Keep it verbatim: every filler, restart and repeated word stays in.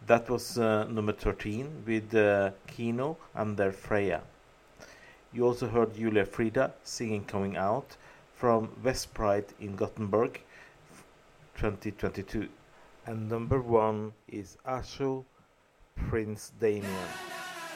That was uh, number thirteen with uh, Kino and their Freya. You also heard Julia Frida singing Coming Out from West Pride in Gothenburg twenty twenty-two. And number one is Asho, Prince Damien.